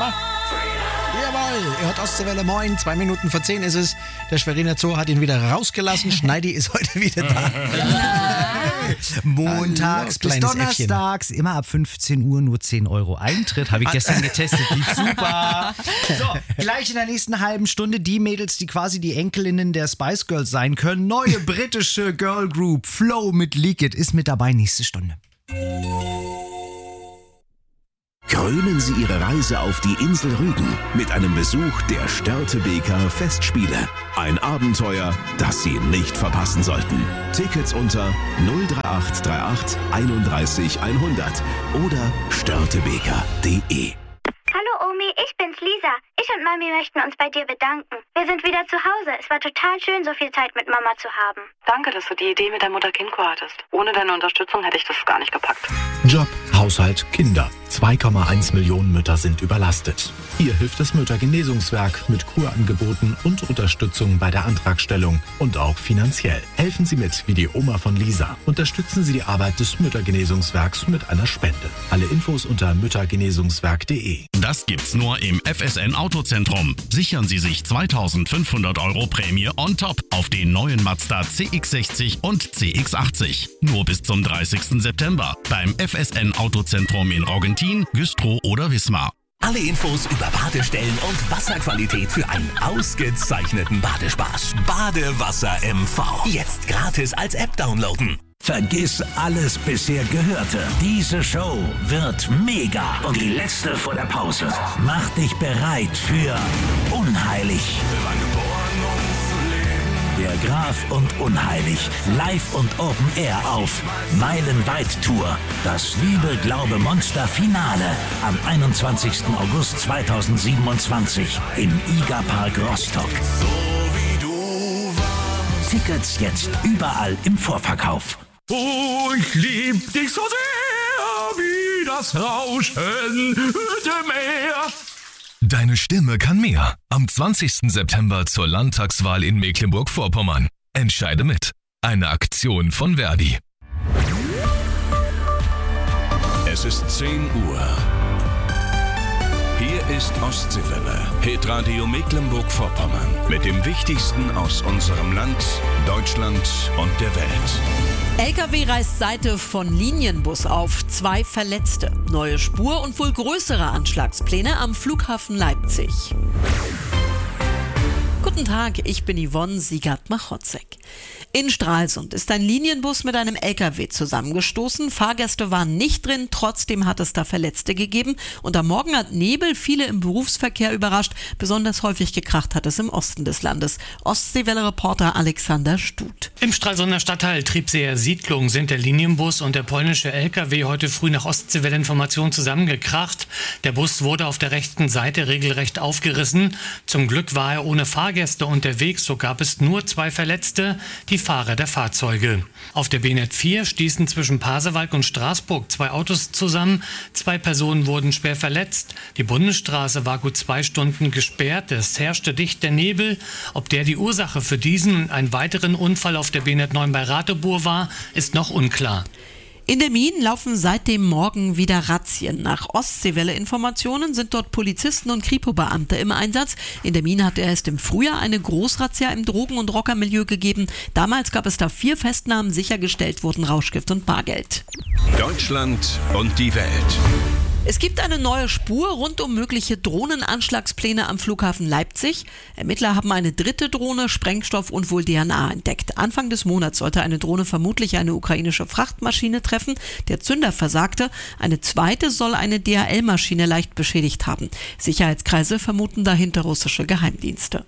Lisa. Jawohl, ihr hört Ostseewelle, moin, 2 Minuten vor 10 ist es. Der Schweriner Zoo hat ihn wieder rausgelassen. Schneidi ist heute wieder da. Montags bis donnerstags, immer ab 15 Uhr, nur 10 Euro Eintritt. Habe ich gestern getestet, lief super. So, gleich in der nächsten halben Stunde die Mädels, die quasi die Enkelinnen der Spice Girls sein können. Neue britische Girl Group Flow mit Leak It ist mit dabei, nächste Stunde. Krönen Sie Ihre Reise auf die Insel Rügen mit einem Besuch der Störtebeker Festspiele. Ein Abenteuer, das Sie nicht verpassen sollten. Tickets unter 03838 31 100 oder störtebeker.de. Hallo Omi, ich bin's Lisa. Ich und Mami möchten uns bei dir bedanken. Wir sind wieder zu Hause. Es war total schön, so viel Zeit mit Mama zu haben. Danke, dass du die Idee mit der Mutter-Kind-Kur hattest. Ohne deine Unterstützung hätte ich das gar nicht gepackt. Job, Haushalt, Kinder. 2,1 Millionen Mütter sind überlastet. Hier hilft das Müttergenesungswerk mit Kurangeboten und Unterstützung bei der Antragstellung und auch finanziell. Helfen Sie mit, wie die Oma von Lisa. Unterstützen Sie die Arbeit des Müttergenesungswerks mit einer Spende. Alle Infos unter müttergenesungswerk.de. Das gibt's nur im FSN Autozentrum. Sichern Sie sich 2.500 € Prämie on top auf den neuen Mazda CX-60 und CX-80. Nur bis zum 30. September beim FSN Autozentrum in Roggentin, Güstrow oder Wismar. Alle Infos über Badestellen und Wasserqualität für einen ausgezeichneten Badespaß. Badewasser MV. Jetzt gratis als App downloaden. Vergiss alles bisher Gehörte. Diese Show wird mega. Und die letzte vor der Pause. Mach dich bereit für Unheilig. Der Graf und Unheilig. Live und Open Air auf Meilenweit Tour. Das Liebe, Glaube, Monster Finale am 21. August 2027 im IGA-Park Rostock. Tickets jetzt überall im Vorverkauf. Oh, ich lieb dich so sehr wie das Rauschen der Meer. Deine Stimme kann mehr. Am 20. September zur Landtagswahl in Mecklenburg-Vorpommern. Entscheide mit. Eine Aktion von Verdi. Es ist 10 Uhr. Hier ist Ostseewelle, Hitradio Mecklenburg-Vorpommern. Mit dem Wichtigsten aus unserem Land, Deutschland und der Welt. LKW reißt Seite von Linienbus auf, 2 Verletzte. Neue Spur und wohl größere Anschlagspläne am Flughafen Leipzig. Guten Tag, ich bin Yvonne Siegert-Machotzek. In Stralsund ist ein Linienbus mit einem LKW zusammengestoßen. Fahrgäste waren nicht drin, trotzdem hat es da Verletzte gegeben. Und am Morgen hat Nebel viele im Berufsverkehr überrascht. Besonders häufig gekracht hat es im Osten des Landes. Ostseewelle-Reporter Alexander Stut. Im Stralsunder Stadtteil Triebseer Siedlung sind der Linienbus und der polnische LKW heute früh nach Ostseewelle-Information zusammengekracht. Der Bus wurde auf der rechten Seite regelrecht aufgerissen. Zum Glück war er ohne Fahrgäste unterwegs, so gab es nur 2 Verletzte, die Fahrer der Fahrzeuge. Auf der B-Net 4 stießen zwischen Pasewalk und Straßburg 2 Autos zusammen. 2 Personen wurden schwer verletzt. Die Bundesstraße war gut 2 Stunden gesperrt. Es herrschte dichter Nebel. Ob der die Ursache für diesen und einen weiteren Unfall auf der B-Net 9 bei Ratebour war, ist noch unklar. In der Mien laufen seit dem Morgen wieder Razzien. Nach Ostseewelle-Informationen sind dort Polizisten und Kripo-Beamte im Einsatz. In der Mien hat er erst im Frühjahr eine Großrazzia im Drogen- und Rockermilieu gegeben. Damals gab es da 4 Festnahmen, sichergestellt wurden Rauschgift und Bargeld. Deutschland und die Welt. Es gibt eine neue Spur rund um mögliche Drohnenanschlagspläne am Flughafen Leipzig. Ermittler haben eine 3. Drohne, Sprengstoff und wohl DNA entdeckt. Anfang des Monats sollte eine Drohne vermutlich eine ukrainische Frachtmaschine treffen. Der Zünder versagte. Eine 2. soll eine DHL-Maschine leicht beschädigt haben. Sicherheitskreise vermuten dahinter russische Geheimdienste.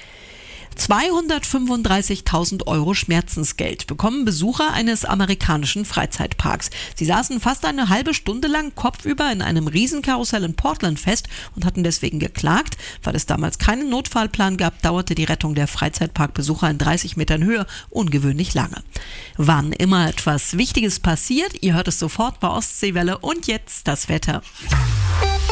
235.000 € Schmerzensgeld bekommen Besucher eines amerikanischen Freizeitparks. Sie saßen fast eine halbe Stunde lang kopfüber in einem Riesenkarussell in Portland fest und hatten deswegen geklagt. Weil es damals keinen Notfallplan gab, dauerte die Rettung der Freizeitparkbesucher in 30 Metern Höhe ungewöhnlich lange. Wann immer etwas Wichtiges passiert, ihr hört es sofort bei Ostseewelle und jetzt das Wetter.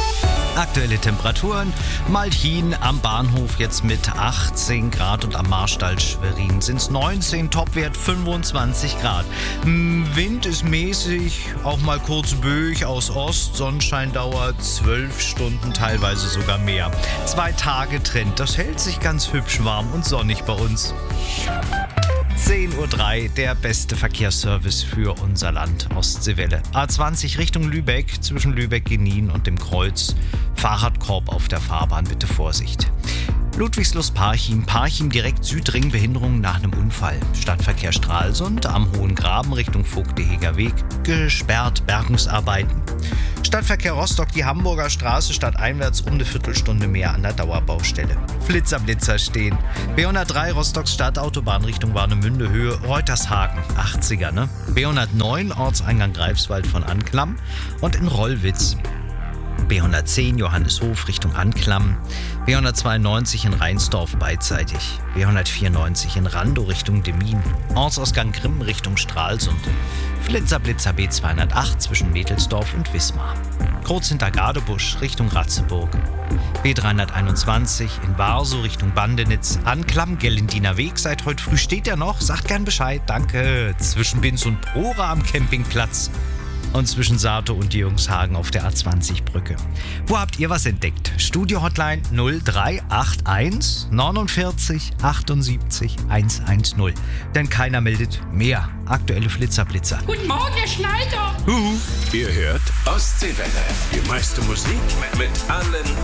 Aktuelle Temperaturen: Malchin am Bahnhof jetzt mit 18 Grad und am Marstall Schwerin sind es 19, Topwert 25 Grad. Wind ist mäßig, auch mal kurz böig aus Ost, Sonnenscheindauer 12 Stunden, teilweise sogar mehr. 2 Tage Trend, das hält sich ganz hübsch warm und sonnig bei uns. 10:03 Uhr, der beste Verkehrsservice für unser Land, Ostseewelle. A20 Richtung Lübeck, zwischen Lübeck-Genin und dem Kreuz. Fahrradkorb auf der Fahrbahn, bitte Vorsicht. Ludwigslust-Parchim, Parchim direkt Südring, Behinderung nach einem Unfall. Stadtverkehr Stralsund am Hohen Graben Richtung Vogteheger Weg, gesperrt, Bergungsarbeiten. Stadtverkehr Rostock, die Hamburger Straße stadteinwärts um eine Viertelstunde mehr an der Dauerbaustelle. Blitzer stehen. B103 Rostocks Stadtautobahn Richtung Warnemünde Höhe Reutershagen, 80er, ne? B109 Ortseingang Greifswald von Anklam und in Rollwitz. B110 Johanneshof Richtung Anklam, B192 in Rheinsdorf beidseitig, B194 in Randow Richtung Demmin, Ortsausgang Grimm Richtung Stralsund, Flitzer B208 zwischen Mädelsdorf und Wismar, kurz hinter Gadebusch Richtung Ratzeburg, B321 in Warsow Richtung Bandenitz, Anklam Gellendiner Weg, seit heute früh steht er noch, sagt gern Bescheid, danke, zwischen Binz und Prora am Campingplatz. Und zwischen Sato und Jürgenshagen auf der A20-Brücke. Wo habt ihr was entdeckt? Studio-Hotline 0381 49 78 110. Denn keiner meldet mehr. Aktuelle Blitzer. Guten Morgen, Herr Schneider. Ihr hört Ostseewelle. Die meiste Musik mit allen